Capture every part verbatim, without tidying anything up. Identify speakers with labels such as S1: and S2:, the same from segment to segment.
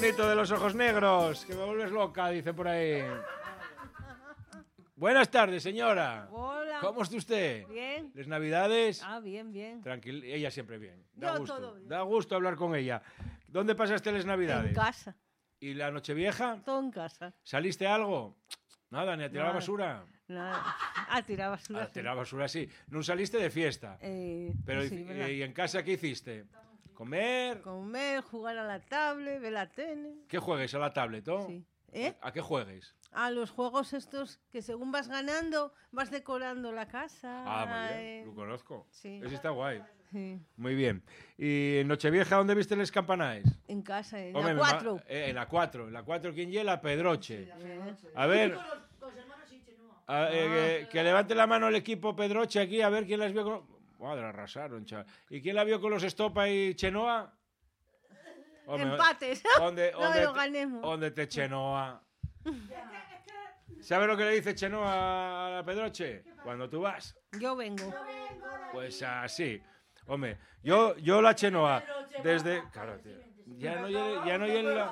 S1: bonito de los ojos negros, que me vuelves loca, dice por ahí. Buenas tardes, señora.
S2: Hola.
S1: ¿Cómo está usted?
S2: Bien.
S1: ¿Les Navidades?
S2: Ah, bien, bien.
S1: Tranquila, ella siempre bien. Da
S2: Yo
S1: gusto.
S2: todo bien.
S1: Da gusto hablar con ella. ¿Dónde pasaste las Navidades?
S2: En casa.
S1: ¿Y la Nochevieja?
S2: Todo en casa.
S1: ¿Saliste algo? Nada, ni a tirar
S2: Nada.
S1: basura.
S2: Nada. A tirar basura.
S1: A tirar basura, sí. No saliste de fiesta.
S2: Eh,
S1: Pero,
S2: sí,
S1: ¿y,
S2: ¿verdad?
S1: ¿y en casa qué hiciste? ¿Comer?
S2: Comer, jugar a la tablet, ver la tele.
S1: ¿Qué juegues? ¿A la tablet, no?
S2: Sí. ¿Eh?
S1: ¿A qué juegues?
S2: A los juegos estos que según vas ganando, vas decorando la casa.
S1: Ah, muy bien,
S2: eh,
S1: lo conozco.
S2: sí.
S1: Ese está guay.
S2: Sí.
S1: Muy bien. ¿Y en Nochevieja dónde viste los campanaes?
S2: En casa, en
S1: Hombre,
S2: la
S1: me ma-
S2: cuatro.
S1: eh, en la cuatro. En la cuatro, ¿quién lleva? Pedroche.
S2: Eh,
S1: A ver. a- eh, que, que levante la mano el equipo Pedroche aquí, a ver quién las vio con... Madre, arrasaron, chaval. ¿Y quién la vio con los Estopa y Chenoa? Hombre,
S2: Empates.
S1: ¿Dónde,
S2: No
S1: dónde
S2: lo
S1: te-
S2: ganemos.
S1: ¿Dónde te Chenoa? ¿Sabe lo que le dice Chenoa a la Pedroche? Cuando tú vas.
S2: Yo vengo.
S1: Pues así. Hombre, yo, yo la Chenoa, desde... Claro, tío. Ya no lle- ya no lle la...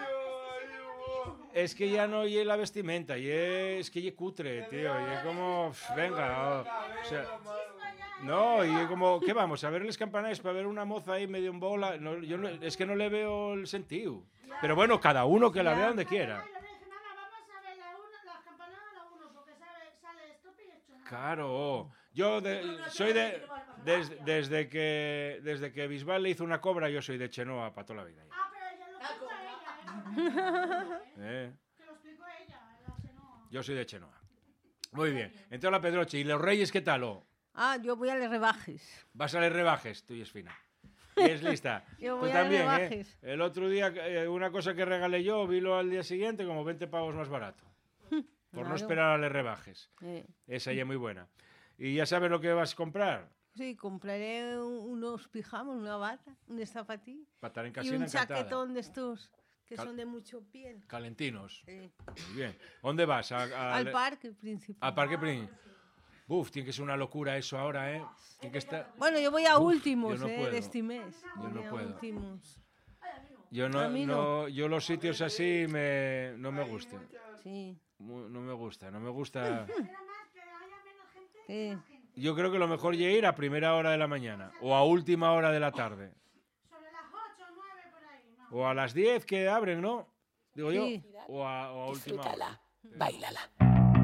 S1: Es que ya no oye la vestimenta, y es que ya cutre, tío, y es como, pf, venga, o, o sea, no, y es como, ¿qué vamos? A ver los campanarios para ver una moza ahí medio en bola, no, yo no- es que no le veo el sentido. Pero bueno, cada uno que la vea donde quiera. Claro, yo de- soy de, des- desde que desde que Bisbal le hizo una cobra, yo soy de Chenoa para toda la vida. ¿Eh? Yo soy de Chenoa. Muy bien. Entonces la Pedroche. ¿Y los Reyes qué tal? Oh?
S2: Ah, yo voy a los rebajes.
S1: Vas a les rebajes, tú y es fina. Y es lista.
S2: Yo
S1: Tú
S2: voy a
S1: también, ¿eh?
S2: rebajes.
S1: El otro día, eh, una cosa que regalé yo, vilo al día siguiente como veinte pavos más barato. Por no
S2: Claro.
S1: esperar a les rebajes.
S2: Eh,
S1: Esa ya es muy buena. ¿Y ya sabes lo que vas a comprar?
S2: sí, compraré un- unos pijamas, una bata, una zapatilla
S1: Para estar en
S2: y
S1: casina
S2: un
S1: encantada.
S2: chaquetón de estos que
S1: Cal-
S2: son de mucho piel.
S1: Calentinos.
S2: Eh,
S1: Muy bien. ¿Dónde vas? A- a-
S2: al parque principal.
S1: Al Parque Príncipe. Uf, tiene que ser una locura eso ahora, ¿eh? Tiene que estar...
S2: Bueno, yo voy a
S1: Uf,
S2: últimos,
S1: yo no
S2: eh,
S1: puedo.
S2: de este mes.
S1: Yo
S2: Voy
S1: no
S2: a
S1: puedo.
S2: últimos.
S1: Yo
S2: A
S1: no,
S2: mí
S1: no, yo los sitios así me, no me gustan.
S2: Sí.
S1: Mu- No me gusta, no me gusta.
S2: Eh,
S1: Yo creo que lo mejor es ir a primera hora de la mañana o a última hora de la tarde. O a las diez que abren, ¿no? Digo yo.
S2: Sí.
S1: O a, o a última hora.
S3: Disfrútala, bailala.